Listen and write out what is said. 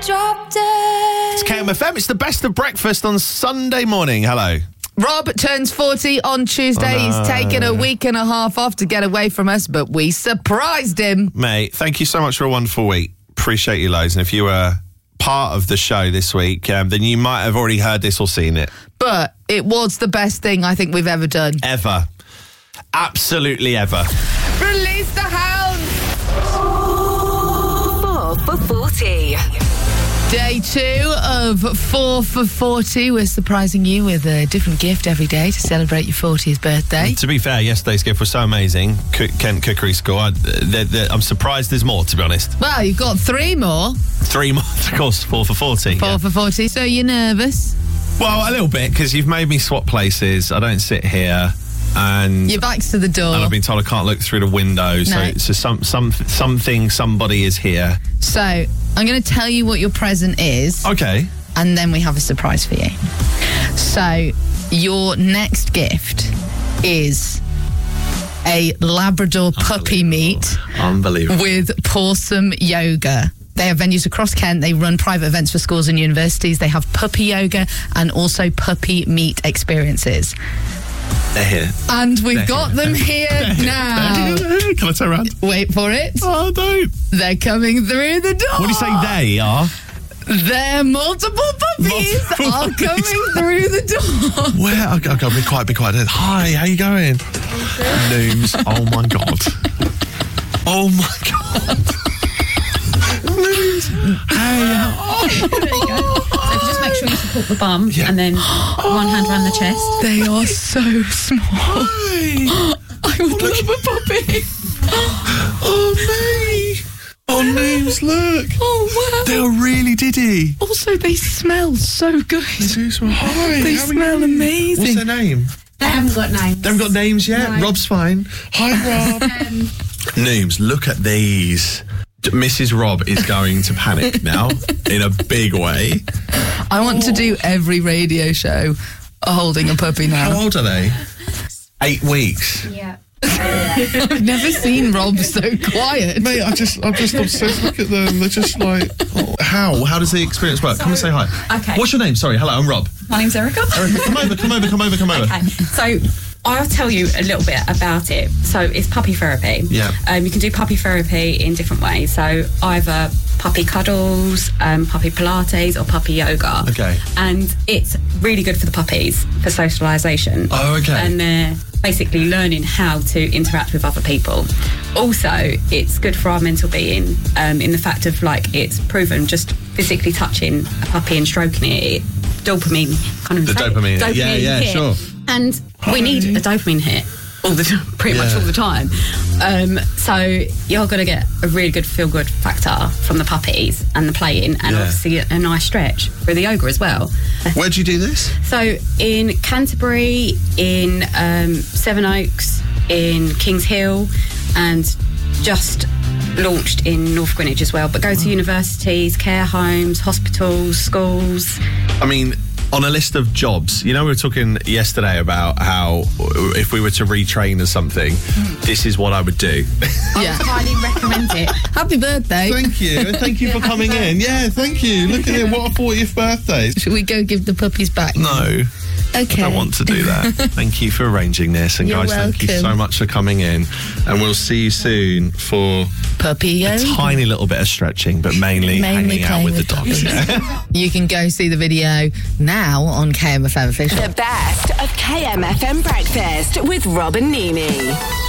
dropped it. It's KMFM. It's the best of breakfast on Sunday morning. Hello. Rob turns 40 on Tuesday. He's taken a week and a half off to get away from us, but we surprised him. Mate, thank you so much for a wonderful week. Appreciate you loads. And if you were part of the show this week, then you might have already heard this or seen it. But it was the best thing I think we've ever done. Ever. Absolutely ever. Release the hounds! 4 for 40. Day 2 of 4 for 40. We're surprising you with a different gift every day to celebrate your 40th birthday. To be fair, yesterday's gift was so amazing. Kent Cookery School. I'm surprised there's more, to be honest. Well, you've got 3 more. 3 more, of course, 4 for 40. 4 for 40. So you're nervous? Well, a little bit, because you've made me swap places. I don't sit here. And your back's to the door. And I've been told I can't look through the window. No. So somebody is here. So I'm going to tell you what your present is. Okay. And then we have a surprise for you. So your next gift is a Labrador puppy meet. Unbelievable. With Pawsome Yoga. They have venues across Kent. They run private events for schools and universities. They have puppy yoga and also puppy meet experiences. They're here. And we've got them here now. Can I turn around? Wait for it. Oh, don't. They're coming through the door. What do you say they are? They're multiple puppies are coming through the door. Where? Okay, be quiet. Hi, how you going? Nooms. Oh, my God. Oh, my God. Nooms. Hey. There you go. So if you just make sure you support the bum and then one hand around the chest. They are so small. Hi. I would love a puppy. Oh, me. Oh, Nooms, look. Oh, wow. They are really diddy. Also, they smell so good. They do smell. Hi. They smell amazing. What's their name? They haven't got names. They haven't got names yet? No. Rob's fine. Hi, Rob. Nooms, look at these. Mrs. Rob is going to panic now in a big way. I want to do every radio show holding a puppy now. How old are they? 8 weeks. Yeah. I've never seen Rob so quiet. Mate, I'm just obsessed. Look at them. They're just like, oh. How does the experience work? Come and say hi. Okay. What's your name? Sorry, hello, I'm Rob. My name's Erica. Erica, come over. Okay. So I'll tell you a little bit about it. So it's puppy therapy. Yeah. You can do puppy therapy in different ways. So either puppy cuddles, puppy Pilates, or puppy yoga. Okay. And it's really good for the puppies for socialisation. Oh, okay. And they're basically learning how to interact with other people. Also, it's good for our mental being in the fact of, like, it's proven just physically touching a puppy and stroking it, dopamine kind of. The dopamine. Yeah, hit. sure. And we need a dopamine hit pretty much all the time. So you're going to get a really good feel-good factor from the puppies and the playing, and obviously a nice stretch for the yoga as well. Where do you do this? So in Canterbury, in Sevenoaks, in Kings Hill, and just launched in North Greenwich as well. But go to universities, care homes, hospitals, schools. I mean, on a list of jobs, you know, we were talking yesterday about how if we were to retrain or something, this is what I would do. I would highly recommend it. Happy birthday. Thank you, and thank you for coming in. Yeah, thank you. Look at it, what a 40th birthday. Should we go give the puppies back? No. Okay. I don't want to do that. Thank you for arranging this. And You're guys, thank you welcome. so much for coming in. And we'll see you soon for Puppy yoga. a tiny little bit of stretching, but mainly hanging out playing with the dogs. You can go see the video now on KMFM Official. The best of KMFM Breakfast with Rob and Nimi.